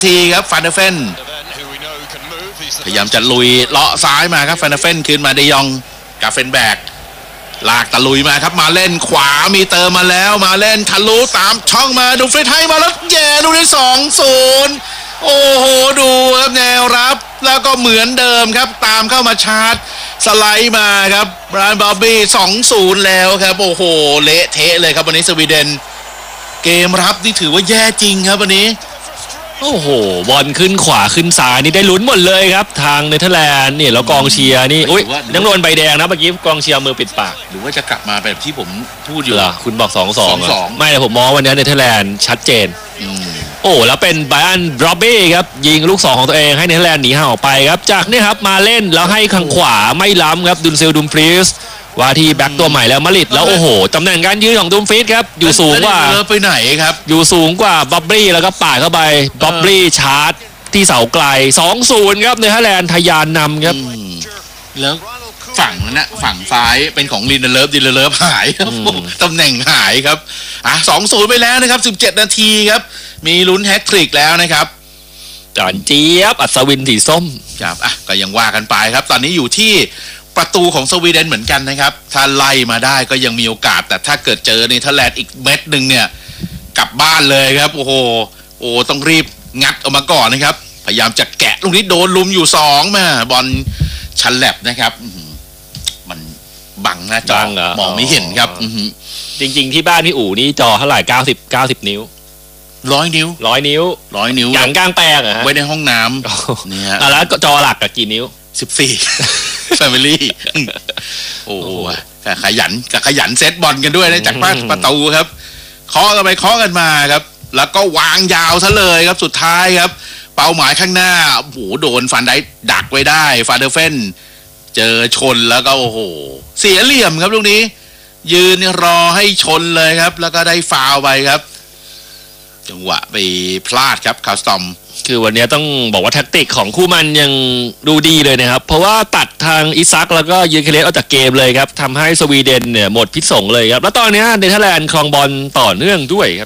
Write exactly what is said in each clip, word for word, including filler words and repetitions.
ทีครับฟานเดอร์เฟนพยายามจะลุยเลาะซ้ายมาครับฟานเดอร์เฟนคืนมาเดยองกาเฟนแบกลากตะลุยมาครับมาเล่นขวามีเติมมาแล้วมาเล่นทะลุตามช่องมาดูฟรีให้มาแล้วแย่ดูได้สองศูนย์โอ้โหดูครับแนวรับแล้วก็เหมือนเดิมครับตามเข้ามาชาร์จสไลด์มาครับบรานบอบบี้สองศูนย์แล้วครับโอ้โหเละเทะเลยครับวันนี้สวีเดนเกมรับนี่ถือว่าแย่จริงครับวันนี้โอ้โหบอลขึ้นขวาขึ้นซ้ายนี่ได้ลุ้นหมดเลยครับทางเนเธอร์แลนด์นี่แล้วกองเชียร์นี่อุ้ยนักโดนใบแดงนะเมื่อกี้กองเชียร์มือปิดปากหรือว่าจะกลับมาแบบที่ผมพูดอยู่เหรอคุณบอก สองสอง ไม่แต่ผมมองวันนี้เนเธอร์แลนด์ชัดเจนโอ้แล้วเป็นไบรอันบรอบบี้ครับยิงลูกสองของตัวเองให้เนเธอร์แลนด์หนีห่างออกไปครับจากนี่ครับมาเล่นแล้วให้ข้างขวาไม่ล้ำครับดุนเซลดุมฟรีสว่าที่แบ็กตัวใหม่แล้วมาริดแล้วโอ้โหตำแหน่งการยืนของดุมฟรีสครับอยู่สูงกว่าไปไหนครับอยู่สูงกว่าบับบี้แล้วก็ป่าเข้าไปบับบี้ชาร์จที่เสาไกล สองศูนย์ ครับเนเธอร์แลนด์ทะยานนำครับแล้วฝั่งนั้นนะฝั่งซ้ายเป็นของลินเดเลฟลินเดเลฟหายครับตำแหน่งหายครับอ่ะ สองศูนย์ ไปแล้วนะครับสิบเจ็ดนาทีครับมีลุ้นแฮตทริกแล้วนะครับจอนเจี๊ยบอัศวินสีส้มครับอ่ะก็ยังว่ากันไปครับตอนนี้อยู่ที่ประตูของสวีเดนเหมือนกันนะครับถ้าไล่มาได้ก็ยังมีโอกาสแต่ถ้าเกิดเจอเนเธอร์แลนด์อีกเม็ดหนึ่งเนี่ยกลับบ้านเลยครับโอ้โหโอ้ต้องรีบงัดออกมาก่อนนะครับพยายามจะแกะลูกนี้โดนลุมอยู่สองมาบอลชันแลบนะครับมันบังหน้าจอมองไม่เห็นครับจริงๆที่บ้านพี่อู๋นี่จอเท่าไหร่เก้าสิบ เก้าสิบนิ้วร้อยนิ้วร้อยนิ้วร้อยนิ้วอย่างกลางแปลงอ่ะไว้ในห้องน้ำนี่ฮะแล้วจอหลักกับกี่นิ้วสิบสี่แฟมิลี่โอ้โหขยันขยันเซตบอลกันด้วยนะจากประตูครับเคาะกันไปเคาะกันมาครับแล้วก็วางยาวซะเลยครับสุดท้ายครับเป้าหมายข้างหน้าโอ้โหโดนฟันได้ดักไว้ได้ฟาเดอร์เฟนเจอชนแล้วก็โอ้โหเสียเหลี่ยมครับลูกนี้ยืนรอให้ชนเลยครับแล้วก็ได้ฟาวไปครับจังหวะไปพลาดครับคาสตอมคือวันนี้ต้องบอกว่าแท็กติกของคู่มันยังดูดีเลยนะครับเพราะว่าตัดทางอิซักแล้วก็ยืนเคเลสออกจากเกมเลยครับทำให้สวีเดนเนี่ยหมดพิษสงเลยครับแล้วตอนนี้เนเธอร์แลนด์ครองบอลต่อเนื่องด้วยครับ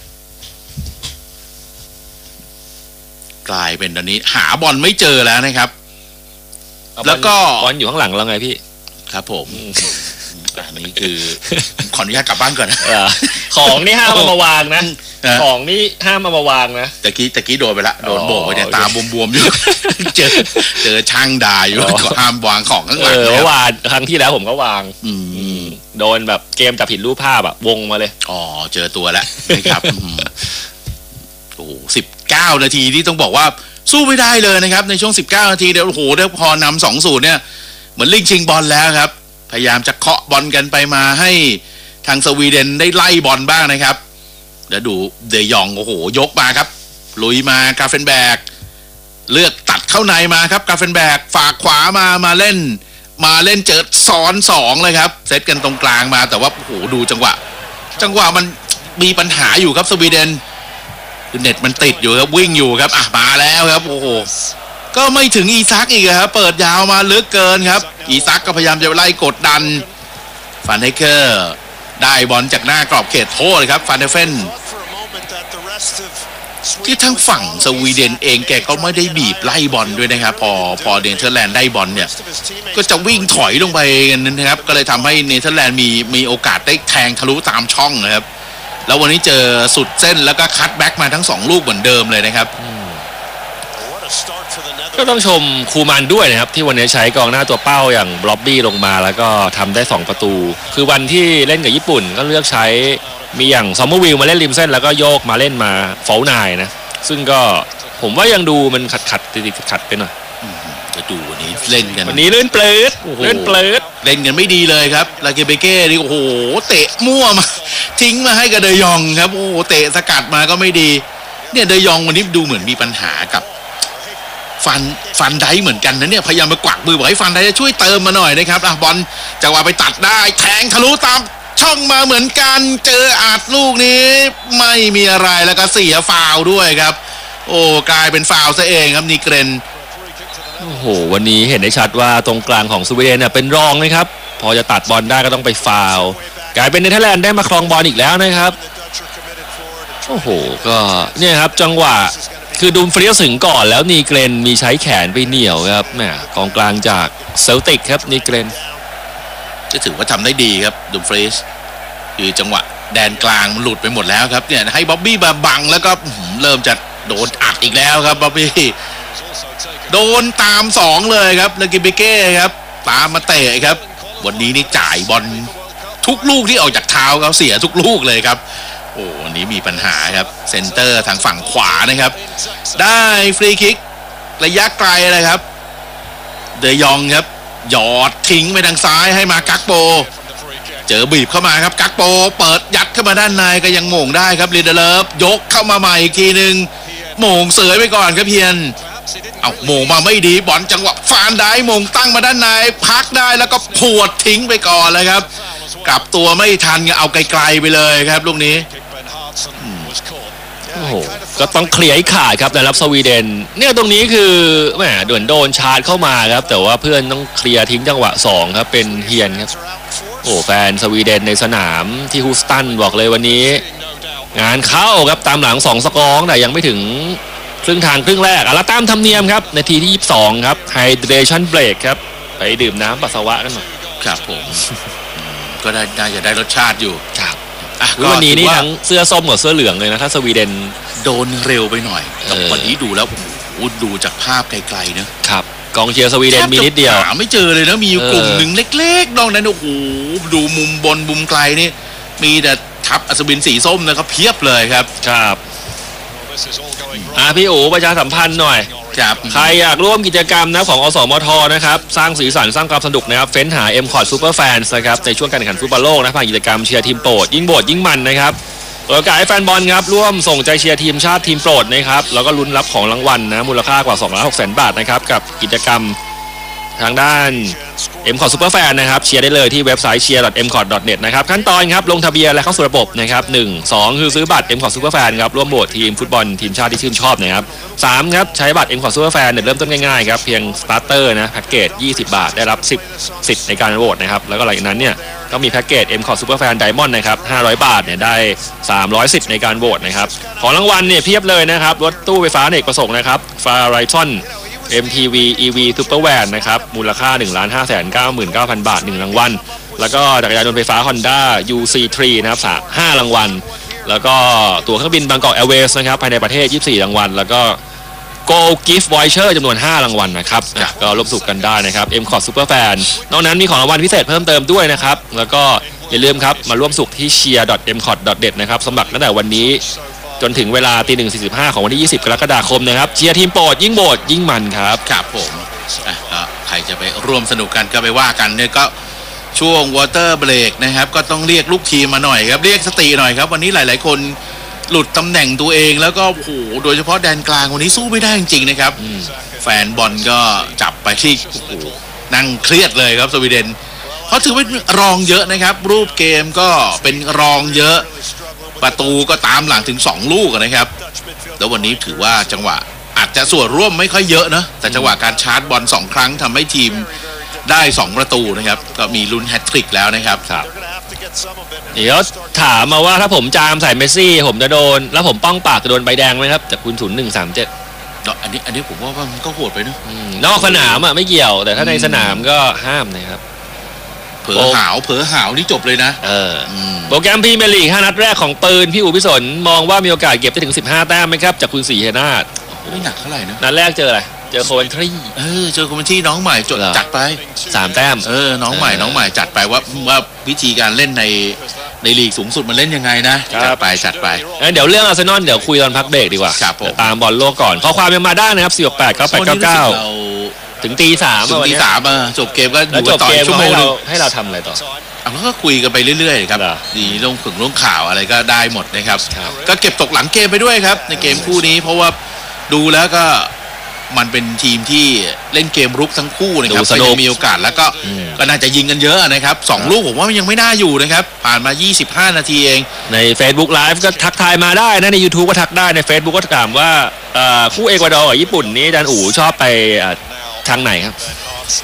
กลายเป็นตอนนี้หาบอลไม่เจอแล้วนะครับแล้วก็บอลอยู่ข้างหลังแล้วไงพี่ครับผมอันนี้คือขออนุญาตกลับบ้านก่อนนะของนี่ห้ามมาวางนะของนี่ห้ามมาวางนะตะกี้ตะกี้โดนไปละโดนโบกไปเนี่ยตาบวมๆอยู่เจอเจอช่างด่าอยู่ก็ห้ามวางของข้างหลังเออวางครั้งที่แล้วผมก็วางโดนแบบเกมจับผิดรูปภาพอะวงมาเลยอ๋อเจอตัวแล้วนะครับโอ้สิบเก้านาทีที่ต้องบอกว่าสู้ไม่ได้เลยนะครับในช่วงสิบเก้านาทีเดี๋ยวโอ้โหเดี๋ยวพอนำสองศูนย์เนี่ยเหมือนลิงชิงบอลแล้วครับพยายามจะเคาะบอลกันไปมาให้ทางสวีเดนได้ไล่บอลบ้างนะครับเดี๋ยวดูเดยองโอ้โหยกมาครับลุยมากาเฟนแบกเลือกตัดเข้าในมาครับกาเฟนแบกฝากขวามามาเล่นมาเล่นเจอซ้อนสองเลยครับเซตกันตรงกลางมาแต่ว่าโอ้โหดูจังหวะจังหวะมันมีปัญหาอยู่ครับสวีเดนคือเน็ตมันติดอยู่ครับวิ่งอยู่ครับอ่ะมาแล้วครับโอ้โหก็ไม่ถึงอีซักอีกครับเปิดยาวมาลึกเกินครับอีซักก็พยายามจะไล่กดดันฟันเฮเกอร์ได้บอลจากหน้ากรอบเขตโทษครับฟานเดอร์เฟนที่ทั้งฝั่งสวีเดนเองแกก็ไม่ได้บีบไล่บอลด้วยนะครับพอพอเนเธอร์แลนด์ได้บอลเนี่ยก็จะวิ่งถอยลงไปกันนะครับก็เลยทำให้เนเธอร์แลนด์มีมีโอกาสได้แทงทะลุตามช่องนะครับแล้ววันนี้เจอสุดเส้นแล้วก็คัตแบ็กมาทั้งสองลูกเหมือนเดิมเลยนะครับก็ต้องชมคูมันด้วยนะครับที่วันนี้ใช้กองหน้าตัวเป้าอย่างบล็อบบี้ลงมาแล้วก็ทำได้สองประตูคือวันที่เล่นกับญี่ปุ่นก็เลือกใช้มีอย่างซอมเมอร์วิลมาเล่นริมเส้นแล้วก็โยกมาเล่นมาฟอลนายนะซึ่งก็ผมว่ายังดูมันขัดขัดติดขัดไปหน่อยจะดูวันนี้เล่นกันวันนี้เล่นเปลืดเล่นเปลืดเล่นกันไม่ดีเลยครับลาเกเบเก้นี่โอ้โหเตะมั่วมาทิ้งมาให้กับเดยองครับโอ้โหเตะสกัดมาก็ไม่ดีเนี่ยเดยองวันนี้ดูเหมือนมีปัญหากับฟันฟันไดเหมือนกันนะเนี่ยพยายามไปกวักมือบอกให้ฟันไดจะช่วยเติมมาหน่อยนะครับอ่ะบอลจังหวะไปตัดได้แทงทะลุตามช่องมาเหมือนกันเจออัดลูกนี้ไม่มีอะไรแล้วก็เสียฟาวด้วยครับโอ้กลายเป็นฟาวซะเองครับนีเกรนโอ้โหวันนี้เห็นได้ชัดว่าตรงกลางของสวีเดนเนี่ยเป็นรองนะครับพอจะตัดบอลได้ก็ต้องไปฟาวกลายเป็นเนเธอร์แลนด์ได้มาครองบอลอีกแล้วนะครับโอ้โหก็เนี่ยครับจังหวะคือดูมฟรีสถึงก่อนแล้วนีเกรนมีใช้แขนไปเหนี่ยวครับแหมกองกลางจากเซลติกครับนีเกรนจะถือว่าทำได้ดีครับดูมฟรีสคือจังหวะแดนกลางมันหลุดไปหมดแล้วครับเนี่ยให้บ๊อบบี้มาบังแล้วก็เริ่มจะโดนอัดอีกแล้วครับบ๊อบบี้โดนตามสองเลยครับเลกิเบเก้ครับตามมาเตะครับวันนี้นี่จ่ายบอลทุกลูกที่ออกจากเท้าเขาเสียทุกลูกเลยครับโอ้วันนี้มีปัญหาครับเซนเตอร์ทางฝั่งขวานะครับได้ฟรีคิกระยะไกลเลยครับเดยองครับหยอดทิ้งไปทางซ้ายให้มากักโปเจอบีบเข้ามาครับกักโปเปิดยัดเข้ามาด้านในก็ยังโหม่งได้ครับลีเดเลฟยกเข้ามาใหม่อีกทีหนึ่งโหม่งเสยไปก่อนครับเพียนเอาโหม่งมาไม่ดีบอลจังหวะฟานได้โหม่งตั้งมาด้านในพักได้แล้วก็พวดทิ้งไปก่อนเลยครับกลับตัวไม่ทันเอาไกลๆไปเลยครับลูกนี้โอ้โหก็ต้องเคลียร์ให้ขาดครับแต่รับสวีเดนเนี่ยตรงนี้คือแหมด่วนโดนชาร์จเข้ามาครับแต่ว่าเพื่อนต้องเคลียร์ทิ้งจังหวะสองครับเป็นเฮียนครับโอ้แฟนสวีเดนในสนามที่ฮูสตันบอกเลยวันนี้งานเข้าครับตามหลังสองสกอร์แต่ยังไม่ถึงครึ่งทางครึ่งแรกอ่ะแล้วตามธรรมเนียมครับนาทีที่ยี่สิบสองครับไฮเดรชั่นเบรกครับไปดื่มน้ำปัสสาวะกันหน่อยครับผมก็ได้น่าจะได้รสชาติอยู่ครับวันนี้นี่ทั้งเสื้อส้มกับเสื้อเหลืองเลยนะถ้าสวีเดนโดนเร็วไปหน่อยแต่วันนี้ดูแล้วโอ้ดูจากภาพไกลๆนะครับกองเชียร์สวีเดนมีนิดเดียวหาไม่เจอเลยนะมีอยู่กลุ่มหนึ่งเล็กๆนอกนั้นโอ้โหดูมุมบนมุมไกลนี่มีแต่ทัพอัศวินสีส้มนะครับเพียบเลยครับครับอ่ะพี่อู๋ประชาสัมพันธ์หน่อยใครอยากร่วมกิจกรรมนะของอสมทนะครับสร้างสีสันสร้างความสนุกนะครับเฟ้นหา เอ็ม คอร์ด Super Fans นะครับในช่วงการแข่งขันฟุตบอลโลกนะผ่านกิจกรรมเชียร์ทีมโปรดยิ่งโบดยิ่งมันนะครับโอกาสให้แฟนบอลครับร่วมส่งใจเชียร์ทีมชาติทีมโปรดนะครับแล้วก็ลุ้นรับของรางวัลนะมูลค่ากว่า สองล้านหกแสน บาทนะครับกับกิจกรรมทางด้าน เอ็ม คอร์ด Super Fan นะครับเชียร์ได้เลยที่เว็บไซต์ เชียร์ ดอท เอ็ม คอร์ด ดอท เน็ต นะครับขั้นตอนครับลงทะเบียนและเข้าสู่ระบบนะครับหนึ่ง สองคือซื้อบัตร เอ็ม คอร์ด Super Fan ครับร่วมโหวตทีมฟุตบอลทีมชาติที่ชื่นชอบนะครับสามครับใช้บัตร เอ็ม คอร์ด Super Fan เนี่ยเริ่มต้นง่ายๆครับเพียงสตาร์เตอร์นะแพ็กเกจยี่สิบบาทได้รับสิบสิทธิ์ในการโหวตนะครับแล้วก็หลังจากนั้นเนี่ยก็มีแพ็กเกจ เอ็ม คอร์ด Super Fan Diamond นะครับห้าร้อยบาทเนี่ยได้สามร้อยสิทธิ์ในการโหวตนะครับของรางวัลเนี่ยเพียบเลยนะครับรถตู้ไฟฟ้าอเนกประสงค์นะครับ Farizonเอ็ม ที วี อี วี Super Van นะครับมูลค่า หนึ่งล้านห้าแสนเก้าหมื่นเก้าพัน บาทหนึ่งรางวัลแล้วก็จักรยานยนต์ไฟฟ้า Honda ยู ซี ทรี นะครับห้ารางวัลแล้วก็ตั๋วเครื่องบินบางกอกแอร์เวย์สนะครับภายในประเทศยี่สิบสี่รางวัลแล้วก็ Go Gift Voucher จำนวนห้ารางวัลนะครับก็ร่วมสนุกกันได้นะครับ เอ็ม คอร์ด Super Fan นอกนั้นมีของรางวัลพิเศษเพิ่มเติมด้วยนะครับแล้วก็อย่าลืมครับมาร่วมสนุกที่ เชียร์ ดอท เอ็ม คอร์ด ดอท เน็ต นะครับสมัครตั้งแต่วันนี้จนถึงเวลาตีหนึ่งสี่สิบห้าของวันที่ยี่สิบกรกฎาคมนะครับเชียร์ทีมโปรดยิ่งโบดยิ่งมันครับครับผมใครจะไปร่วมสนุกกันก็ไปว่ากันเนี่ยก็ช่วงวอเตอร์เบรกนะครับก็ต้องเรียกลูกทีมมาหน่อยครับเรียกสติหน่อยครับวันนี้หลายๆคนหลุดตำแหน่งตัวเองแล้วก็โอ้โหโดยเฉพาะแดนกลางวันนี้สู้ไม่ได้จริงๆนะครับแฟนบอลก็จับไปที่โอ้โหนั่งเครียดเลยครับสวีเดนเพราะถือว่ารองเยอะนะครับรูปเกมก็เป็นรองเยอะประตูก็ตามหลังถึงสองลูกนะครับแล้ววันนี้ถือว่าจังหวะอาจจะส่วนร่วมไม่ค่อยเยอะนะแต่จังหวะการชาร์จบอลสองครั้งทำให้ทีมได้สองประตูนะครับก็มีลุ้นแฮตทริกแล้วนะครับครับเดี๋ยวถามมาว่าถ้าผมจามใส่เมสซี่ผมจะโดนแล้วผมป้องปากจะโดนใบแดงไหมครับจากคุณศูนย์หนึ่งสามเจ็ดอันนี้อันนี้ผมว่ามันก็โหดไปนะนอกสนามอ่ะไม่เกี่ยวแต่ถ้าในสนามก็ห้ามนะครับเผลอหาวเผลอหาวนี่จบเลยนะเออโปรแกรมพรีเมียร์ลีกห้านัดแรกของปืนพี่อู๋พี่สนมองว่ามีโอกาสเก็บได้ถึงสิบห้าแต้มไหมครับจากคุณศรีเฮนาถไม่หนักเท่าไหร่นะนัดแรกเจออะไรเจอโคเวนทรีเออเจอโคเวนทรีน้องใหม่จดจัดไปสามแต้มเออน้องใหม่น้องใหม่จัดไปว่าว่าวิธีการเล่นในในลีกสูงสุดมันเล่นยังไงนะจัดไปจัดไปเดี๋ยวเรื่องอาร์เซนอลเดี๋ยวคุยตอนพักเบรกดีกว่าตามบอลโลกก่อนข้อความยังมาได้นะครับสี่หกแปดเก้าแปดเก้าเก้าถึงตีสามถึงตีสามอ่ะจบเกมก็ดูต่อชั่วโมงนึงให้เราทำอะไรต่อแล้วก็คุยกันไปเรื่อยๆครับดีลงขึงลงข่าวอะไรก็ได้หมดนะครับก็เก็บตกหลังเกมไปด้วยครับในเกมคู่นี้เพราะว่าดูแล้วก็มันเป็นทีมที่เล่นเกมรุกทั้งคู่นะครับก็ยังมีโอกาสแล้วก็ก็น่าจะยิงกันเยอะนะครับสองลูกผมว่ามันยังไม่น่าอยู่นะครับผ่านมายี่สิบห้านาทีเองใน Facebook Live ก็ทักทายมาได้นะใน YouTube ก็ทักได้ใน Facebook ก็ถามว่าคู่เอกวาดอร์กับญี่ปุ่นนี้อาจารย์อู๋ชอบไปทางไหนครับ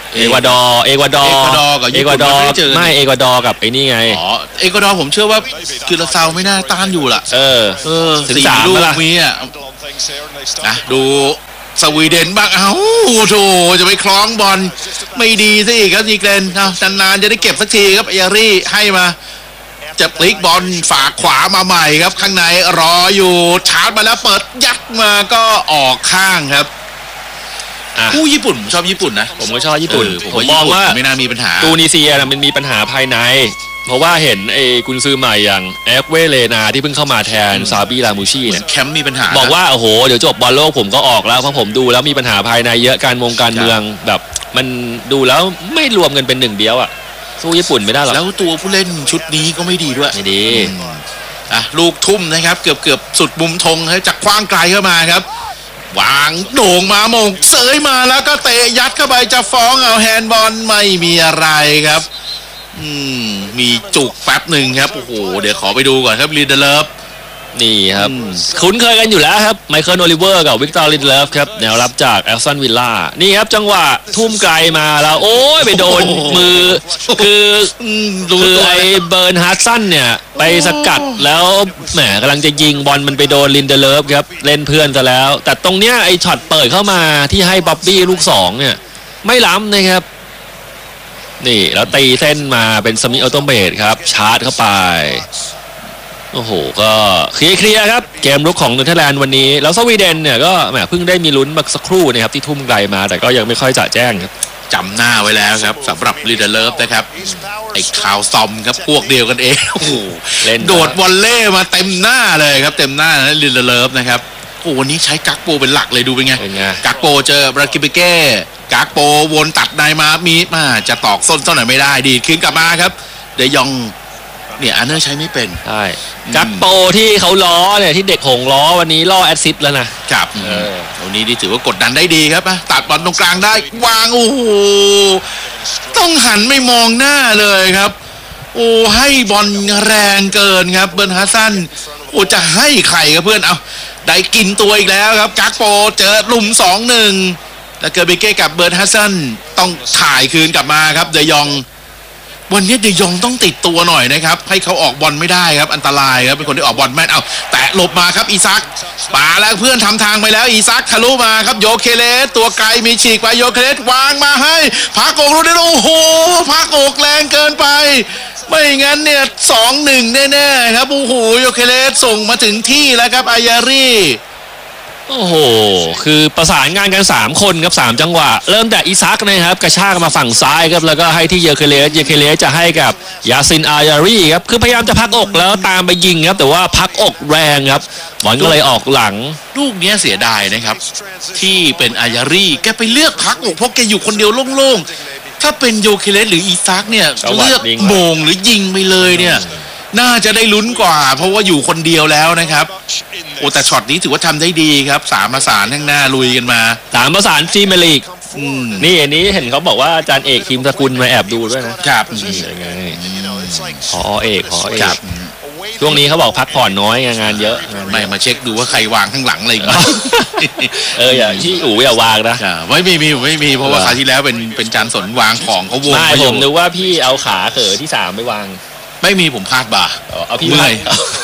เอกวาดอร์เอกวาดอร์เอกวาดอร์กับญี่เอกปุ่วาน ดอไม่ร์ได้เจอไม่เอกวาดอร์กับไอ้นี่ไงอ๋อเอกวาดอร์ผมเชื่อว่าคิราซาวไม่น่าต้านอยู่ล่ะเออเออถึงสี่สามลูกแล้วล่ะมีอ่ะนะดูสวีเดนบ้างเอ้าโถจะไปคล้องบอลไม่ดีซะอีกครับดีเกรนเอานานๆจะได้เก็บสักทีครับเอรี่ให้มาจะพลิกบอลฝากขวามาใหม่ครับข้างในรออยู่ชาร์จมาแล้วเปิดยัดมาก็ออกข้างครับผู้ญี่ปุ่นผมชอบญี่ปุ่นนะผมก็ชอบญี่ปุ่นผม มองว่าไม่น่ามีปัญหาตูนิเซียนะมันมีปัญหาภายในเพราะว่าเห็นไอ้กุนซือใหม่อย่างแอคเวเลนาที่เพิ่งเข้ามาแทนซาบีลามูชีเนี่ยแคมป์มีปัญหาบอกว่าโอ้โหเดี๋ยวจบบอลโลกผมก็ออกแล้วเพราะผมดูแล้วมีปัญหาภายในเยอะการมงการเมืองแบบมันดูแล้วไม่รวมกันเป็นหนึ่งเดียวอ่ะสู้ญี่ปุ่นไม่ได้หรอกแล้วตัวผู้เล่นชุดนี้ก็ไม่ดีด้วยไม่ดีอ่ะลูกทุ่มนะครับเกือบเกือบสุดมุมธงให้จากคว้างไกลเข้ามาครับวางโด่งมามงเสยมาแล้วก็เตะยัดเข้าไปจะฟ้องเอาแฮนด์บอลไม่มีอะไรครับอืมมีจุกแป๊บหนึ่งครับโอ้โหเดี๋ยวขอไปดูก่อนครับลินเดเลฟนี่ครับคุ้นเคยกันอยู่แล้วครับไมเคิลโอลิเวอร์กับวิกตอร์ลินเดเลฟครับแนวรับจากแอสตันวิลล่านี่ครับจังหวะทุ่มไกลมาแล้วโอ้ยไปโดนมือคือคือไอเบิร์นฮาร์ดสันเนี่ยไปสกัดแล้วแหมกำลังจะยิงบอลมันไปโดนลินเดเลฟครับเล่นเพื่อนซะแล้วแต่ตรงเนี้ยไอช็อตเปิดเข้ามาที่ให้บ๊อบบี้ลูกสองเนี่ยไม่ล้ำนะครับนี่แล้วตีเส้นมาเป็นสมิธออโตเมตครับชาร์จเข้าไปโอ้โหก็เคลียร์เคลียร์ครับเกมรุกของเนเธอร์แลนด์วันนี้แล้วสวีเดนเนี่ยก็แหมเพิ่งได้มีลุ้นมาสักครู่นะครับที่ทุ่มไกลมาแต่ก็ยังไม่ค่อยจะแจ้งครับจำหน้าไว้แล้วครับสำหรับลิเดเลฟนะครับไอ้ข่าวซอมครับพวกเดียวกันเองโอ้โหเล่นโดดวอลเล่มาเต็มหน้าเลยครับเต็มหน้านะลิเดเลฟนะครับโอ้วันนี้ใช้กักโปเป็นหลักเลยดูเป็นไงกักโปเจอบรากิเบเก้กักโปวนตัดนายมามีมาจะตอกส้นเท่าไหร่ไม่ได้ดีคืนกลับมาครับเดยองเนี่ยอันเนอร์ใช้ไม่เป็นใช่กักโปที่เขาล้อเนี่ยที่เด็กหงล้อวันนี้ล่อแอสซิสต์แล้วนะครับเออวันนี้ดีถือว่ากดดันได้ดีครับตัดบอลตรงกลางได้วางโอ้โหต้องหันไม่มองหน้าเลยครับโอ้ให้บอลแรงเกินครับเบิร์นฮัสซันโอ้จะให้ใครครับเพื่อนเอาได้กินตัวอีกแล้วครับกักโปเจอลุม สองหนึ่ง แล้วเกิดเบเก้กับเบิร์นฮัสซันต้องถ่ายคืนกลับมาครับเดยองวันนี้เดยองต้องติดตัวหน่อยนะครับให้เขาออกบอลไม่ได้ครับอันตรายครับเป็นคนที่ออกบอลแม่นเอาแตะหลบมาครับอีซักป่าแล้วเพื่อนทำทางไปแล้วอีซักทะลุมาครับโยเคเลสตัวไกลมีฉีกไปโยเคเลสวางมาให้พักอกรู้ได้โอ้โหพักอกแรงเกินไปไม่งั้นเนี่ย สองหนึ่ง แน่ๆครับโอ้โหโยเคเลสส่งมาถึงที่แล้วครับอายารีโอ้โหคือประสานงานกันสามคนครับสามจังหวะเริ่มแต่อิซักนะครับกระชากมาฝั่งซ้ายครับแล้วก็ให้ที่เยเคเลสเยเคเลสจะให้กับยาซินอายารีครับคือพยายามจะพักอกแล้วตามไปยิงครับแต่ว่าพักอกแรงครับบอลก็เลยออกหลังลูกนี้เสียดายนะครับที่เป็นอายารีแกไปเลือกพักอกเพราะแกอยู่คนเดียวโล่งๆถ้าเป็นโยเคเลสหรืออิซักเนี่ยเลือกโมงหรือยิงไปเลยเนี่ยน่าจะได้ลุ้นกว่าเพราะว่าอยู่คนเดียวแล้วนะครับโอ้แต่ช็อตนี้ถือว่าทำได้ดีครับสามประสานข้างหน้าลุยกันมาสามประสานพรีเมียร์ลีกนี่อันนี้เห็นเขาบอกว่าอาจารย์เอกทีมสกุลมาแอบดูด้วยนะครับยังไงพอเอกพอเอกช่วงนี้เขาบอกพักผ่อนน้อยงานเยอะไม่มาเช็คดูว่าใครวางข้างหลังอะไรอีกเอออย่าที่อู๋อย่าวางนะไม่มีมีไม่มีเพราะว่าคราวที่แล้วเป็นเป็นจานสนวางของเขาวงไม่ผมนึกว่าพี่เอาขาเขอที่สามไปวางไม่มีผมพลาดบ่าเอาพี่เมื่อย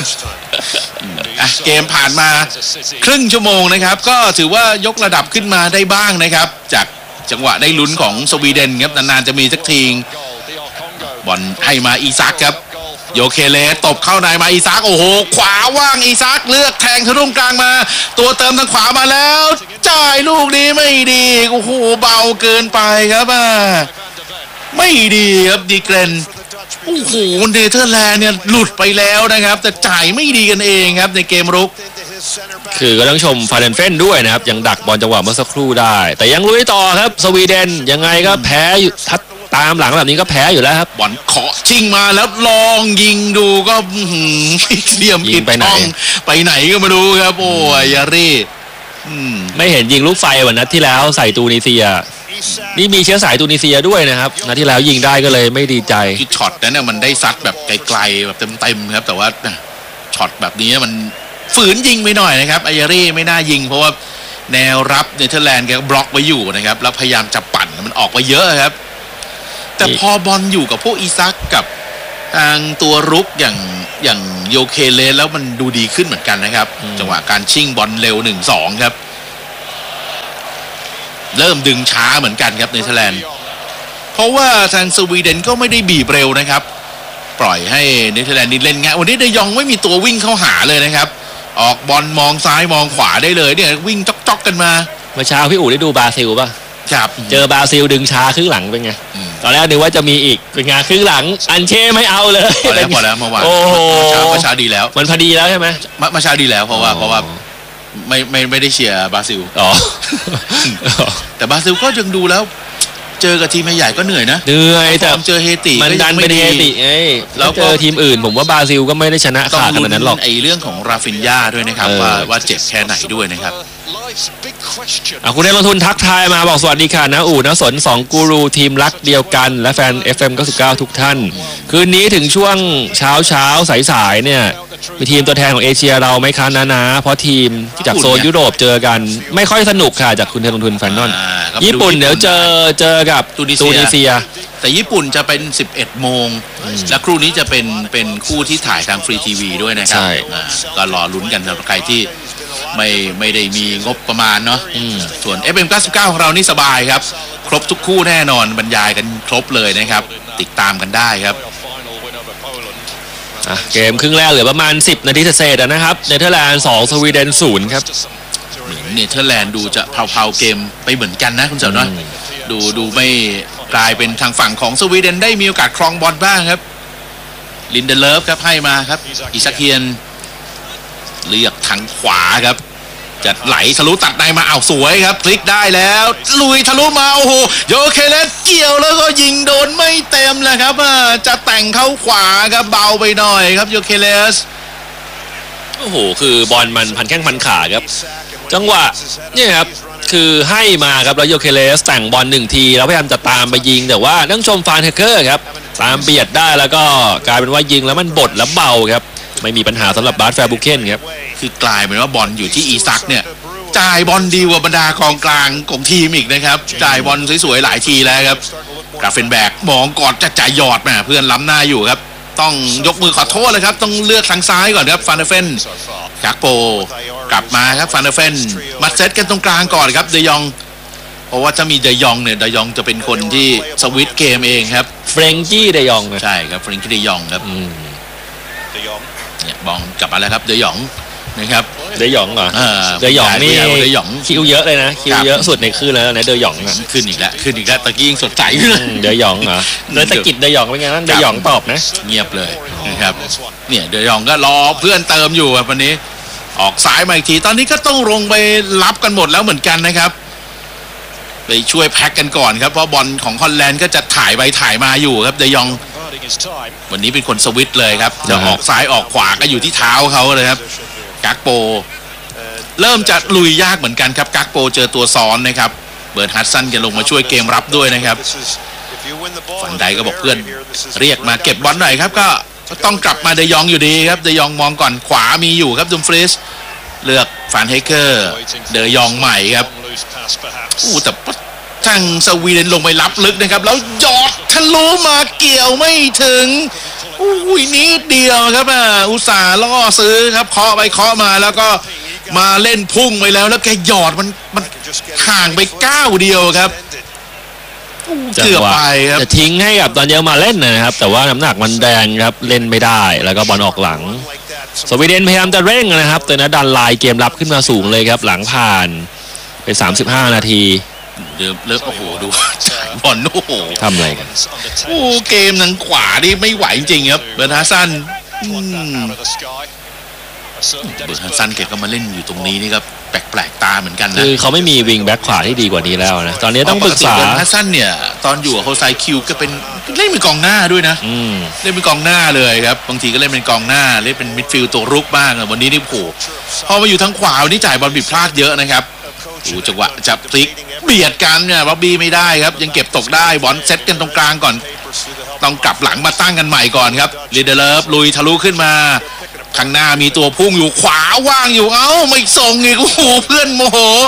เกมผ่านมาครึ่งชั่วโมงนะครับก็ถือว่ายกระดับขึ้นมาได้บ้างนะครับจากจังหวะได้ลุ้นของสวีเดนครับนานๆจะมีสักทีบอลให้มาอีซักครับโยเคเลสตบเข้าในมาอีซักโอ้โหขวาว่างอีซักเลือกแทงทะลุกลางมาตัวเติมทางขวามาแล้วจ่ายลูกนี้ไม่ดีโอ้โหเบาเกินไปครับอ่ะไม่ดีครับดีเกรนโอ้โหเนเธอร์แลนด์เนี่ยหลุดไปแล้วนะครับแต่จ่ายไม่ดีกันเองครับในเกมรุกคือก็ต้องชมฟาเดนเฟนด้วยนะครับยังดักบอลจังหวะเมื่อสักครู่ได้แต่ยังลุยต่อครับสวีเดนยังไงก็แพ้อยู่ทัดตามหลังแบบนี้ก็แพ้อยู่แล้วครับบอลเคาะชิงมาแล้วลองยิงดูก็เหลี่ยมผิดไปไหนไปไหนก็ไม่รู้ครับโอ้ยยารีไม่เห็นยิงลูกไฟวันนัดที่แล้วใส่ตูนิเซียนี่มีเชื้อสายตูนิเซียด้วยนะครับนัดที่แล้วยิงได้ก็เลยไม่ดีใจที่ช็อตนั้นเนี่ยมันได้ซัดแบบไกลๆแบบเต็มๆครับแต่ว่าช็อตแบบนี้มันฝืนยิงไปหน่อยนะครับอายารีไม่น่ายิงเพราะว่าแนวรับเนเธอร์แลนด์แกก็บล็อกไว้อยู่นะครับแล้วพยายามจะปั่นมันออกไปเยอะครับแต่พอบอลอยู่กับพวกอีซักกับทางตัวรุกอย่างอย่างโยเคเลสแล้วมันดูดีขึ้นเหมือนกันนะครับจังหวะการชิ่งบอลเร็ว หนึ่งสอง ครับเริ่มดึงช้าเหมือนกันครับเนเธอร์แลนด์เพราะว่าทางสวีเดนก็ไม่ได้บีบเร็วนะครับปล่อยให้เนเธอร์แลนด์นี่เล่นง่ายวันนี้เดยองไม่มีตัววิ่งเข้าหาเลยนะครับออกบอลมองซ้ายมองขวาได้เลยเนี่ยวิ่งจ๊อกๆกันมาเมื่อเช้าพี่อู๋ได้ดูบราซิลป่ะครับเจอบราซิลดึงช้าครึ่งหลังเป็นไงตอนแรกนึกว่าจะมีอีกเป็นไงครึ่งหลังอันเช่ไม่เอาเลยพอแล้วพอแล้วเมื่อวานโอ้โหเมื่อเช้าดีแล้วมันพอดีแล้วใช่ไหมเมื่อเช้าดีแล้วเพราะว่าเพราะว่าไม่ไม่ไม่ได้เชียร์บราซิลอ๋อแต่บราซิลก็ยังดูแล้วเจอกับทีมใหญ่ก็เหนื่อยนะเหนื่อยแต่เจอเฮติมันดันเป็นเฮติไงแล้วเจอทีมอื่นผมว่าบราซิลก็ไม่ได้ชนะขาดขนาดนั้นหรอกไอเรื่องของราฟินญาด้วยนะครับว่าว่าเจ็บแค่ไหนด้วยนะครับคุณได้ลงทุนทักทายมาบอกสวัสดีค่ะนะอู๋นะสนสองกูรูทีมรักเดียวกันและแฟน เอฟ เอ็ม เก้าสิบเก้าทุกท่านคืนนี้ถึงช่วงเช้าเช้าสายสายเนี่ยมีทีมตัวแทนของเอเชียเราไหมคะนะนะเพราะทีมจากโซนยุโรปเจอกันไม่ค่อยสนุกค่ะจากคุณเทลงทุนแฟนนอนญี่ปุ่นเดี๋ยวเจอเจอกับตูนิเซียแต่ญี่ปุ่นจะเป็นสิบเอ็ดโมงและครู่นี้จะเป็นเป็นคู่ที่ถ่ายทางฟรีทีวีด้วยนะครับก็รอลุ้นกันสำหรับใครที่ไม่ไม่ได้มีงบประมาณเนาะส่วน เอฟ เอ็ม เก้าสิบเก้า ของเรานี่สบายครับครบทุกคู่แน่นอนบรรยายกันครบเลยนะครับติดตามกันได้ครับเกมครึ่งแรกเหลือประมาณสิบนาทีเศษๆนะครับเนเธอร์แลนด์สองสวีเดนศูนย์ครับเนเธอร์แลนด์ดูจะเผาๆเกมไปเหมือนกันนะคุณเจ้าเนาะดูดูไม่กลายเป็นทางฝั่งของสวีเดนได้มีโอกาสครองบอลบ้างครับลินเดเลฟครับให้มาครับอิซาเคียนเลือกทางขวาครับจะไหลทะลุตัดในมาเอาสวยครับพลิกได้แล้วลุยทะลุมาโอ้โหโยเคเลสเกี่ยวแล้วก็ยิงโดนไม่เต็มเลยครับจะแต่งเข้าขวาครับเบาไปหน่อยครับโยเคเลสโอ้โหคือบอลมันพันแข้งพันขาครับจังหวะนี่ครับคือให้มาครับแล้วโยเคเลสแต่งบอลหนึ่งทีแล้วพยายามจะตามไปยิงแต่ว่าต้องชมฟานเทเกอร์ครับตามเบียดได้แล้วก็กลายเป็นว่ายิงแล้วมันบดแล้วเบาครับไม่มีปัญหาสำหรับบาสแฟร์บุเคนครับคือกลายเป็นว่าบอลอยู่ที่อีซักเนี่ยจ่ายบอลดีกว่าบรรดากองกลางของทีมอีกนะครับจ่ายบอลสวยๆหลายทีแล้วครับกราเฟนแบกมองก่อนจะจ่ายหยอดมาเพื่อนล้ำหน้าอยู่ครับต้องยกมือขอโทษเลยครับต้องเลือกทางซ้ายก่อนครับฟานเดเฟนจากโปกลับมาครับฟานเดเฟนมาเซตกันตรงกลางก่อนครับเดยองเพราะว่าถ้ามีเดยองเนี่ยเดยองจะเป็นคนที่สวิตช์เกมเองครับเฟรงกี้เดยองใช่ครับเฟรงกี้เดยองครับเนี่ยบองกลับมาแล้วครับเดยองนะครับเดยองเหรอเดยองนี่เดยองคิวเยอะเลยนะคิวเยอะสุดในคืนแล้วนะเดยองขึ้นอีกแล้วขึ้นอีกแล้วตะกี้ยิ่งสดใสเลยเดยองเหรอแล้วตะกิดเดยองเป็นไงนั่นเดยองตอบนะเงียบเลยนะครับเนี่ยเดยองก็รอเพื่อนเติมอยู่วันนี้ออกซ้ายมาอีกทีตอนนี้ก็ต้องลงไปรับกันหมดแล้วเหมือนกันนะครับไปช่วยแพ็กกันก่อนครับเพราะบอลของฮอลแลนด์ก็จะถ่ายไปถ่ายมาอยู่ครับเดยองวันนี้เป็นคนสวิตเลยครับจะออกซ้ายออกขวาก็อยู่ที่เท้าเขาเลยครับกักโปเริ่มจะลุยยากเหมือนกันครับกักโปเจอตัวซ้อนนะครับเบิร์ดฮัตสันจะลงมาช่วยเกมรับด้วยนะครับฝันใดก็บอกเพื่อนเรียกมาเก็บบอลหน่อยครับก็ต้องกลับมาเดยองอยู่ดีครับเดยองมองก่อนขวามีอยู่ครับดุมฟริสเลือกฟานเฮเกอร์เดยองใหม่ครับอู้แต่ทางสวีเดนลงไปรับลึกนะครับแล้วหยอดทะลุมาเกี่ยวไม่ถึงอุ้ยนิดเดียวครับอ่ะอุตส่าห์ล่อซื้อครับเคาะไปเคาะมาแล้วก็มาเล่นพุ่งไปแล้วแล้วแกหยอดมันมันห่างไปก้าวเดียวครับเกือบไปครับจะทิ้งให้กับตอนเยอะมาเล่นนะครับแต่ว่าน้ำหนักมันแดงครับเล่นไม่ได้แล้วก็บอลออกหลังสวีเดนพยายามจะเร่งนะครับแต่นะดันไลน์เกมรับขึ้นมาสูงเลยครับหลังผ่านไปสามสิบห้านาทีเดิมเลิกโอ้โหดูจ่ายบอลโอ้โหทำอะไรกันโอ้เกมทางขวานี่ไม่ไหวจริงครับเบอร์ฮัสซันเบอร์ฮัสซันแกก็มาเล่นอยู่ตรงนี้นี่ก็แปลกๆตาเหมือนกันนะคือเขาไม่มีวิงแบ็คขวาที่ดีกว่านี้แล้วนะตอนนี้ต้องปรึกษาเบอร์ฮัสซันเนี่ยตอนอยู่กับโฮไซคิวก็เป็นเล่นเป็นกองหน้าด้วยนะเล่นเป็นกองหน้าเลยครับบางทีก็เล่นเป็นกองหน้าเล่นเป็นมิดฟิลด์ตัวรุกบ้างวันนี้นี่โผล่พอมาอยู่ทางขวาวันนี้จ่ายบอลผิดพลาดเยอะนะครับดูจังหวะจับพลิกเบียดกันเนี่ยบ๊อบบี้ไม่ได้ครับยังเก็บตกได้บอลเซตกันตรงกลางก่อนต้องกลับหลังมาตั้งกันใหม่ก่อนครับลีเดเลฟลุยทะลุขึ้นมาข้างหน้ามีตัวพุ่งอยู่ขวาว่างอยู่เอ้าไม่ส่งอีกโอ้โหเพื่อนโมโห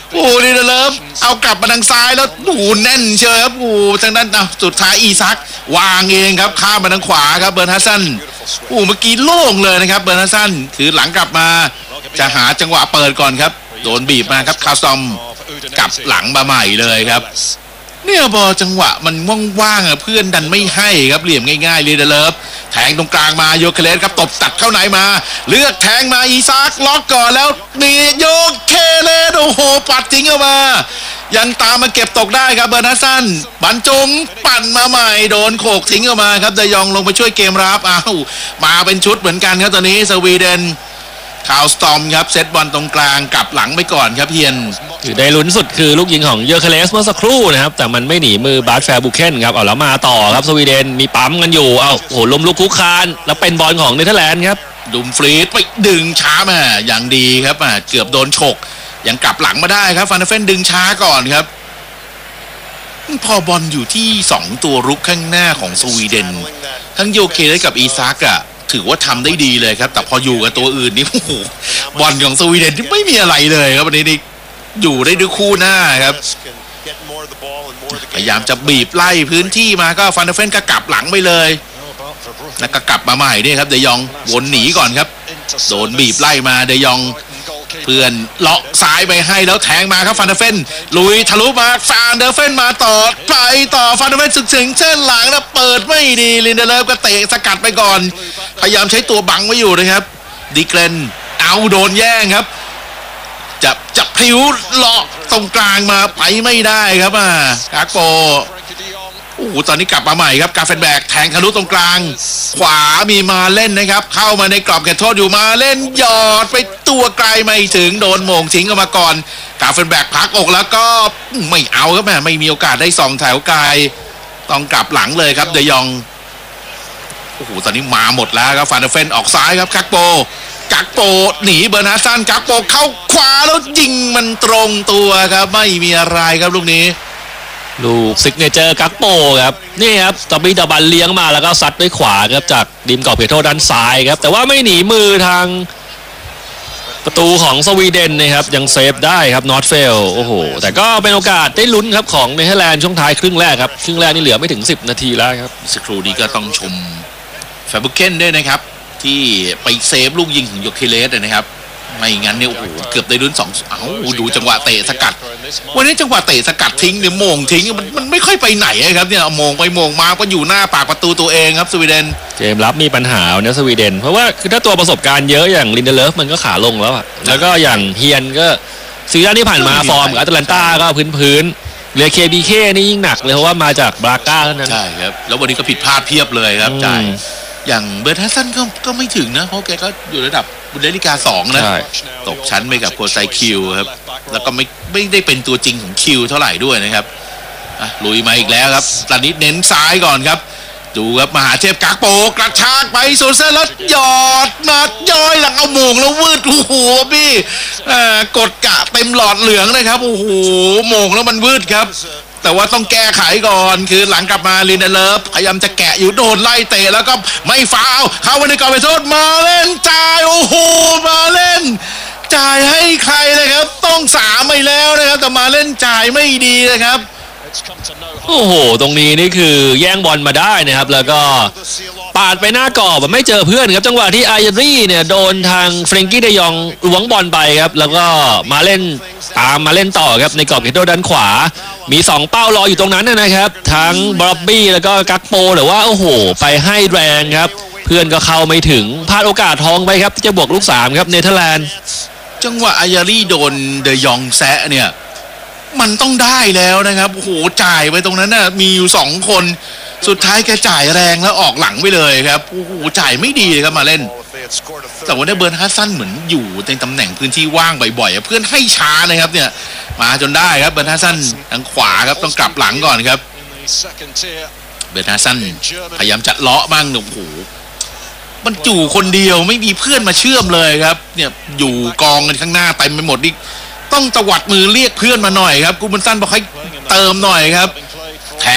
โอ้ลิเดเลฟเอากลับมาทางซ้ายแล้วโอ้แน่นเชียวครับโอ้ทางด้านสุดท้ายอีซักวางเองครับข้ามมาทางขวาครับเบิร์นฮัสซันโอ้เมื่อกี้โล่งเลยนะครับเบิร์นฮัสซันคือหลังกลับมาจะหาจังหวะเปิดก่อนครับโดนบีบมาครับคาซอมกลับหลังมาใหม่เลยครับเนี่ยพอจังหวะมันว่างๆอ่ะเพื่อนดันไม่ให้ครับเหลี่ยมง่ายๆลีเดเลฟแทงตรงกลางมาโยเคเลสครับตบตัดเข้าในมาเลือกแทงมาอีซักล็อกก่อนแล้วนี่โยเคเลสโอ้โหปัดทิ้งออกมายังตามมาเก็บตกได้ครับเบอร์นัสซันบรรจงปั่นมาใหม่โดนโขกทิ้งออกมาครับเดยองลงไปช่วยเกมรับอ้าวมาเป็นชุดเหมือนกันครับตอนนี้สวีเดนคาวสตอมครับเซตบอลตรงกลางกลับหลังไปก่อนครับเฮียนอยู่ในลุ้นสุดคือลูกยิงของเยอร์เคเลสเมื่อสักครู่นะครับแต่มันไม่หนีมือบาร์แฟร์บุเคนครับเอาแล้วมาต่อครับสวีเดนมีปั๊มกันอยู่เอาโอ้โหล้มลุกคุกคานแล้วเป็นบอลของเนเธอร์แลนด์ครับดุมฟรีดไปดึงช้ามาอย่างดีครับเกือบโดนฉกยังกลับหลังมาได้ครับฟานเดเฟนดึงช้าก่อนครับพอบอลอยู่ที่สองตัวรุกข้างหน้าของสวีเดนทั้งโยเคเลสกับอีซักอะถือว่าทำได้ดีเลยครับแต่พออยู่กับตัวอื่นนี่โอ้โหบอลของสวีเดนที่ไม่มีอะไรเลยครับวันนี้นี่อยู่ได้ด้วยคู่หน้าครับพยายามจะบีบไล่พื้นที่มาก็ฟันเดเฟนก็กลับหลังไปเลยแล้วก็กลับมาใหม่นี่ครับเดยองวนหนีก่อนครับโดนบีบไล่มาเดยองเพื่อนเลาะซ้ายไปให้แล้วแทงมาครับฟันเดเฟนลุยทะลุมาฟันเดเฟนมาต่อไปต่อฟันเดเฟนสึกถึงเส้นหลังแล้วเปิดไม่ดีลินเดเลฟก็เตะสกัดไปก่อนพยายามใช้ตัวบังไว้อยู่นะครับดีเกรนเอาโดนแย่งครับจะจะพลิ้วเลาะตรงกลางมาไปไม่ได้ครับอ่ะกาโกโอ้โหตอนนี้กลับมาใหม่ครับกาเฟนแบกแทงทะลุตรงกลางขวามีมาเล่นนะครับเข้ามาในกรอบเขตโทษอยู่มาเล่นหยอดไปตัวไกลไม่ถึงโดนโมงทิ้งออกมาก่อนกาเฟนแบกพักอกแล้วก็ไม่เอาครับแม่ไม่มีโอกาสได้สองแถวไกลต้องกลับหลังเลยครับเดยองโอ้โหตอนนี้มาหมดแล้วครับฟานเดเฟนออกซ้ายครับกักโปกักโปหนีเบอร์นาซันกักโปเข้าขวาแล้วยิงมันตรงตัวครับไม่มีอะไรครับลูกนี้ลูกซิกเนเจอร์กักโปครับนี่ครับตอบี้ตะบันเลี้ยงมาแล้วก็ซัดด้วยขวาครับจากริมกรอบเขตโทษด้านซ้ายครับแต่ว่าไม่หนีมือทางประตูของสวีเดนนะครับยังเซฟได้ครับนอตเฟลโอ้โหแต่ก็เป็นโอกาสได้ลุ้นครับของเนเธอร์แลนด์ช่วงท้ายครึ่งแรกครับครึ่งแรกนี่เหลือไม่ถึงสิบนาทีแล้วครับสครูดีก็ต้องชมแฟบุเคนด้วยนะครับที่ไปเซฟลูกยิงของโยเคเลสนะครับไม่งั้นเนี่ยโอ้โหเกือบได้ลุ้นสองเอ้าดูจังหวะเตะสกัดวันนี้จังหวะเตะสกัดทิ้งเนี่ยโมงทิ้งมันมันไม่ค่อยไปไหนครับเนี่ยโมงไปโมงมาก็อยู่หน้าปากประตูตัวเองครับสวีเดนเกมรับมีปัญหาเนี่ยสวีเดนเพราะว่าคือถ้าตัวประสบการณ์เยอะอย่างลินเดเลฟมันก็ขาลงแล้วอะแล้วก็อย่างเฮียนก็ซีซั่นที่ผ่านมาฟอร์มกับแอตแลนตาก็พื้นพื้นเหลือ เค บี เค นี่ยิ่งหนักเลยเพราะว่ามาจากบราก้าเท่านั้นใช่ครับแล้ววันนี้ก็ผิดพลาดเพียบเลยครับจ่ายอย่างเบอร์ทัสซันก็ก็ไม่ถึงนะเพราะแกก็อยู่ระดับบุนเดสลิกาสองนะตกชั้นไปกับโคไซคิวครับแล้วก็ไม่ไม่ได้เป็นตัวจริงของคิวเท่าไหร่ด้วยนะครับอ่ะลุยมาอีกแล้วครับตอนนี้เน้นซ้ายก่อนครับดูครับมหาเทพกากโปกระชากไปสุดเส้นแล้วหยอดมาย่อยหลังเอาโมงแล้ววืดโอ้โหพี่อ่ากดกะเต็มหลอดเหลืองเลยครับโอ้โหโมงแล้วมันวืดครับแต่ว่าต้องแก้ไขก่อนคือหลังกลับมาลินเดเลฟพยายามจะแกะอยู่โดนไล่เตะแล้วก็ไม่ฟาวเข้าไปในกรอบเขตโทษมาเล่นจ่ายโอ้โหมาเล่นจ่ายให้ใครเลยครับต้องสามไปแล้วนะครับแต่มาเล่นจ่ายไม่ดีนะครับโอ้โหตรงนี้นี่คือแย่งบอลมาได้นะครับแล้วก็ปาดไปหน้ากรอบไม่เจอเพื่อนครับจังหวะที่ไอรี่เนี่ยโดนทางเฟรงกี้เดยองล้วงบอลไปครับแล้วก็มาเล่นตามมาเล่นต่อครับในกรอบเขตโทษด้านขวามีสองเป้ารออยู่ตรงนั้นนะครับทั้งบล็อบบี้แล้วก็กักโปหรือว่าโอ้โหไปให้แรงครับเพื่อนก็เข้าไม่ถึงพลาดโอกาสทองไปครับที่จะบวกลูกสามครับเนเธอร์แลนด์จังหวะไอรี่โดนเดยองแซะเนี่ยมันต้องได้แล้วนะครับโอ้โหจ่ายไปตรงนั้นน่ะมีอยู่สองคนสุดท้ายแกจ่ายแรงแล้วออกหลังไปเลยครับโอ้โหจ่ายไม่ดีครับมาเล่นแต่ว่าได้เบิร์นฮัสซันเหมือนอยู่ในตำแหน่งพื้นที่ว่างบ่อยๆเพื่อนให้ช้านะครับเนี่ยมาจนได้ครับเบิร์นฮัสซันทางขวาครับต้องกลับหลังก่อนครับเบิร์นฮัสซันพยายามจะเลาะบ้างโอ้โหมันจู่คนเดียวไม่มีเพื่อนมาเชื่อมเลยครับเนี่ยอยู่กองกันข้างหน้าเต็มไปหมดนี่ต้องตวัดมือเรียกเพื่อนมาหน่อยครับกูมันสั้นบอกให้เติมหน่อยครับแท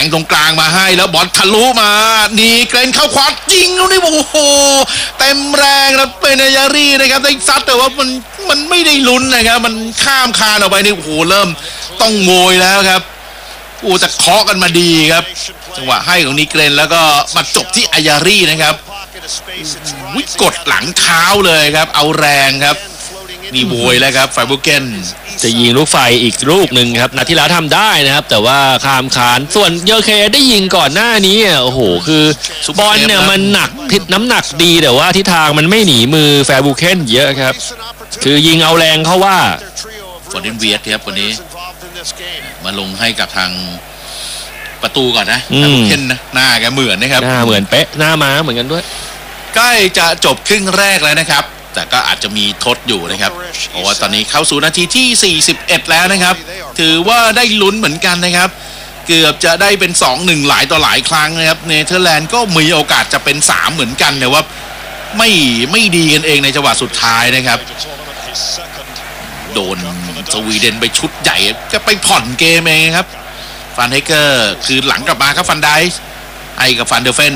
งตรงกลางมาให้แล้วบอลทะลุมานี่เกรนเข้าขวายิงแล้วนี่โอ้โหเต็มแรงแล้วเป็นยารีนะครับได้ซัดแต่ว่ามันมันไม่ได้ลุ้นนะครับมันข้ามคานออกไปนี่โอ้โหเริ่มต้องโงยแล้วครับโอ้แต่เคาะกันมาดีครับจังหวะให้ของนิเกรนแล้วก็มาจบที่อายารีนะครับวิกดหลังเท้าเลยครับเอาแรงครับนี่โวยแล้วครับไฟบุเกนจะยิงลูกไฟอีกลูกหนึ่งครับนัดที่แล้วทำได้นะครับแต่ว่าข้ามคานส่วนเยอเคได้ยิงก่อนหน้านี้โอ้โหคือบอลเนี่ยมันหนักทิศน้ำหนักดีแต่ว่าทิศทางมันไม่หนีมือแฟร์บูเคนเยอะครับคือยิงเอาแรงเข้าว่าฟอร์ดินเวียสครับวันนี้มาลงให้กับทางประตูก่อนนะแฟร์บูเคนนะหน้าแกเหมือนนะครับหน้าเหมือนเป๊ะหน้าม้าเหมือนกันด้วยใกล้จะจบครึ่งแรกแล้วนะครับแต่ก็อาจจะมีทดอยู่นะครับเพราะว่าตอนนี้เข้าสู่นาทีที่สี่สิบเอ็ดแล้วนะครับถือว่าได้ลุ้นเหมือนกันนะครับเกือบจะได้เป็น สองหนึ่ง หลายต่อหลายครั้งนะครับเนเธอร์แลนด์ก็มีโอกาสจะเป็นสามเหมือนกันแต่ว่าไม่ไม่ดีกันเองในจังหวะสุดท้ายนะครับโดนสวีเดนไปชุดใหญ่ก็ไปผ่อนเกมเองครับฟันไฮเกอร์คือหลังกลับมาครับฟันไดส์ไอกับฟันเดอร์เฟน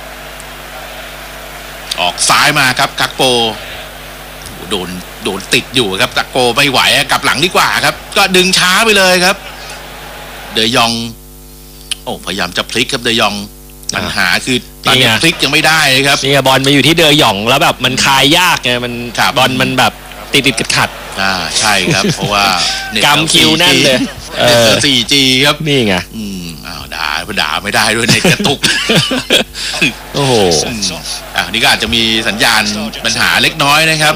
ออกซ้ายมาครับกักโปโดนโดนติดอยู่ครับกักโปไม่ไหวกลับหลังดีกว่าครับก็ดึงช้าไปเลยครับเดยองโอ้พยายามจะพลิกครับเดยองปัญหาคือตอนนี้พลิกยังไม่ได้ครับนี่บอลมาอยู่ที่เดยองแล้วแบบมันคายยากไงมันบอลมันแบบติดติดขัดขัดอ่าใช่ครับเพราะว่ากำคิวแน่นเลยเออ โฟร์จี ครับนี่ไงอืมอ้าวด่าด่าไม่ได้ด้วยเน็ตกระตุกโอ้โหอ่านี่ก็อาจจะมีสัญญาณปัญหาเล็กน้อยนะครับ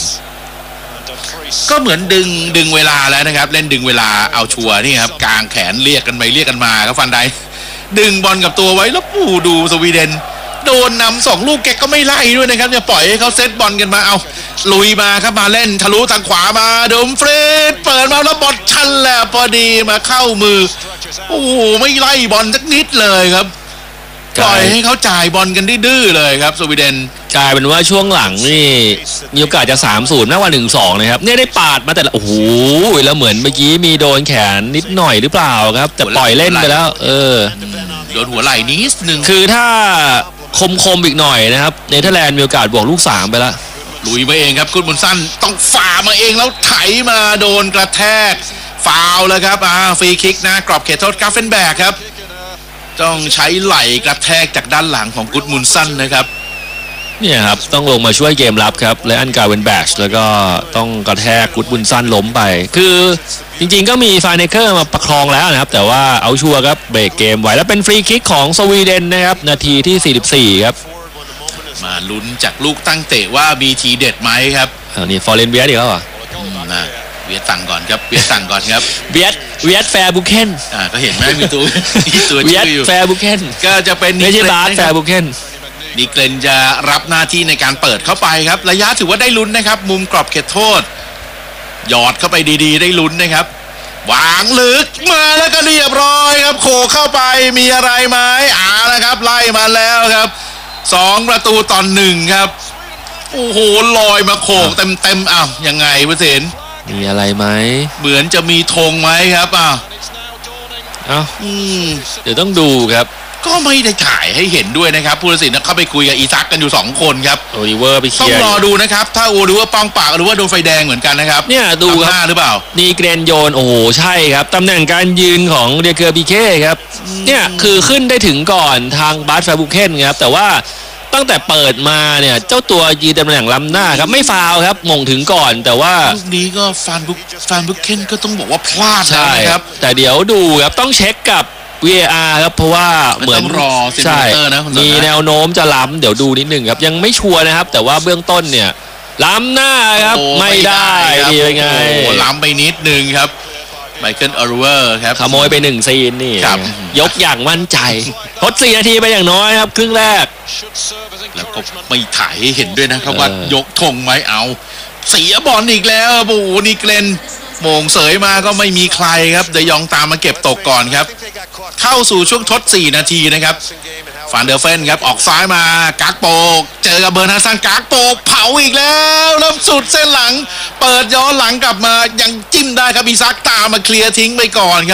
ก็เหมือนดึงดึงเวลาแล้วนะครับเล่นดึงเวลาเอาชัวร์นี่ครับกลางแขนเรียกกันไปเรียกกันมาครับฟันไดดึงบอลกับตัวไว้แล้วปูดูสวีเดนโดนนำสองลูกแกก็ไม่ไล่ด้วยนะครับจะปล่อยให้เขาเซตบอลกันมาเอาลุยมาครับมาเล่นทะลุทางขวามาเดิมเฟรดเปิดมาแล้วบอลชันแหละพอดีมาเข้ามือโอ้โหไม่ไล่บอลสักนิดเลยครับปล่อยให้เขาจ่ายบอลกันดื้อเลยครับสวีเดนกลายเป็นว่าช่วงหลังนี่มีโอกาสจะ สามศูนย์ มากกว่า หนึ่งสอง นะครับเนี่ยได้ปาดมาแต่ละโอ้โหแล้วเหมือนเมื่อกี้มีโดนแขนนิดหน่อยหรือเปล่าครับแต่ปล่อยเล่นไปแล้วเออโดนหัวไหล่นิดนึงคือถ้าคมคมอีกหน่อยนะครับเนเธอร์แลนด์มีโอกาสบวกลูกสามไปแล้วลุยมาเองครับคุณบุญสั้นต้องฝ่ามาเองแล้วไถมาโดนกระแทกฟาวแล้วครับอ่าฟรีคิกนะกรอบเขตโทษกราฟเฟนแบกครับต้องใช้ไหล่กระแทกจากด้านหลังของกุดมุนสั้นนะครับเนี่ยครับต้องลงมาช่วยเกมรับครับและอันกาเวนแบชแล้วก็ต้องกระแทกกุดมุนสั้นล้มไปคือจริงๆก็มีฟาเนเกอร์มาประคองแล้วนะครับแต่ว่าเอาชัวร์ครับเบรกเกมไว้แล้วเป็นฟรีคิกของสวีเดนนะครับนาทีที่สี่สิบสี่ครับมาลุ้นจากลูกตั้งเตะว่ามีทีเด็ดไหมครับอันนี้ฟอร์เรนเวียดอีกแล้วอ่ะนะเวียดสั่งก่อนครับเวียดสั่งก่อนครับเวียดเวียดแฟร์บุเคนอ่าก็เห็นไหมมีตัวมีตัวชื่ออยู่แฟร์บุเคนก็จะเป็นไม่ใช่บาสแฟร์บุเคนนิเกรนจะรับหน้าที่ในการเปิดเข้าไปครับระยะถือว่าได้ลุ้นนะครับมุมกรอบเขตโทษหยอดเข้าไปดีๆได้ลุ้นนะครับวางลึกมาแล้วก็เรียบร้อยครับโขเข้าไปมีอะไรไหมอ่าแล้วครับไล่มาแล้วครับสองประตูต่อหนึ่งครับโอ้โหลอยมาโขกเต็มๆอ้าวยังไงวะเสนมีอะไรไหมเหมือนจะมีธงไหมครับอ้าวอ้าวเดี๋ยวต้องดูครับก็ไม่ได้ถ่ายให้เห็นด้วยนะครับผู้ตัดสินเข้าไปคุยกับอีซักกันอยู่สองคนครับโอลิเวอร์ไปเคลียร์ต้องรอดูนะครับถ้าโอลิเวอร์ป้องปากหรือว่าโดนไฟแดงเหมือนกันนะครับเนี่ยดูครับหรือเปล่านีเกรนโยนโอ้โหใช่ครับตำแหน่งการยืนของเดเกอร์บิเก้ครับเนี่ยคือขึ้นได้ถึงก่อนทางบาสแฟร์บุเคนครับแต่ว่าตั้งแต่เปิดมาเนี่ยเจ้าตัวยืนตำแหน่งล้ำหน้าครับไม่ฟาวครับมงถึงก่อนแต่ว่าลูกนี้ก็ฟานบุกฟานบุกเคนก็ต้องบอกว่าพลาดนะครับแต่เดี๋ยวดูครับต้องเช็คกับ วี เอ อาร์ ครับเพราะว่าเหมือนรอใช่มีแนวโน้มจะล้ำเดี๋ยวดูนิดหนึ่งครับยังไม่ชัวร์นะครับแต่ว่าเบื้องต้นเนี่ยล้ำหน้าครับไม่ได้ดียังไงล้ำไปนิดนึงครับไมเคิลอรูเวอร์ครับขโมยไปหนึ่งซีนนี่ยกอย่างมั่นใจทดสี่นาทีไปอย่างน้อยครับครึ่งแรกแล้วก็ไม่ถ่ายให้เห็นด้วยนะครับว่ายกธงไว้เอาเสียบอลอีกแล้วโอ้โหนี่เกรนโมงเสยมาก็ไม่มีใครครับเดยองตามมาเก็บตกก่อนครับเข้าสู่ช่วงทดสี่นาทีนะครับฟานเดอร์เฟนครับออกซ้ายมากักโปกเจอกับเบอร์นาซันกักโปกเผาอีกแล้วแล้วสุดเส้นหลังเปิดย้อนหลังกลับมายังจิ้มได้ครับอีซักตามมาเคลียร์ทิ้งไปก่อนครับ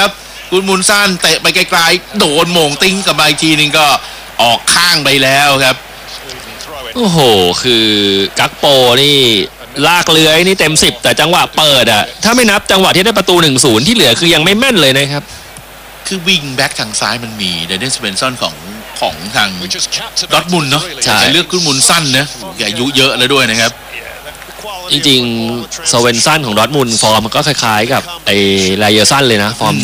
กุนมุนซันเตะไปไกลๆโดนโมงติ้งกลับมาอีกทีนึงก็ออกข้างไปแล้วครับโอ้โหคือกักโปนี่ลากเลื้อยนี่เต็มสิบแต่จังหวะเปิดอ่ะถ้าไม่นับจังหวะที่ได้ประตู หนึ่งศูนย์ ที่เหลือคือยังไม่แม่นเลยนะครับคือวิ่งแบ็กทางซ้ายมันมีเดนเนสเบนซันของของทางดอร์ทมุนด์เนาะแต่เลือกกุนมุนซันนะอายุเยอะแล้วด้วยนะครับจริงๆโซเวนซันของดอร์ทมุนด์ฟอร์มมันก็คล้ายๆกับไอ้ไลเยอร์ซันเลยนะฟอร์ม